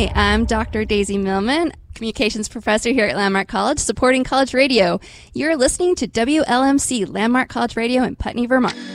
Hi, I'm Dr. Daisy Millman, communications professor here at Landmark College, supporting college radio. You're listening to WLMC, Landmark College Radio in Putney, Vermont.